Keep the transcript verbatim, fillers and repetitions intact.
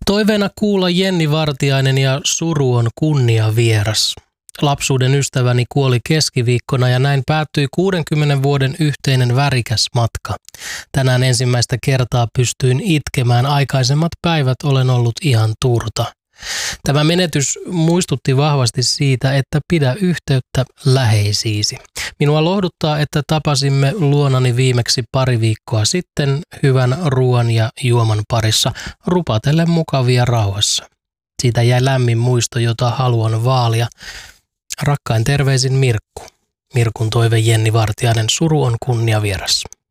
Toiveena kuulla Jenni Vartiainen ja suru on kunnia vieras. Lapsuuden ystäväni kuoli keskiviikkona ja näin päättyi kuudenkymmenen vuoden yhteinen värikäs matka. Tänään ensimmäistä kertaa pystyin itkemään, aikaisemmat päivät olen ollut ihan turta. Tämä menetys muistutti vahvasti siitä, että pidä yhteyttä läheisiisi. Minua lohduttaa, että tapasimme luonani viimeksi pari viikkoa sitten hyvän ruoan ja juoman parissa, rupatellen mukavia rauhassa. Siitä jäi lämmin muisto, jota haluan vaalia. Rakkain terveisin Mirkku. Mirkun toive Jenni Vartiainen, suru on kunnia vieras.